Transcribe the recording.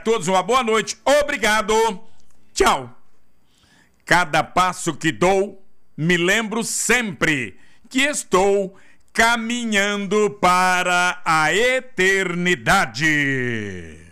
todos uma boa noite. Obrigado. Tchau. Cada passo que dou, me lembro sempre que estou caminhando para a eternidade.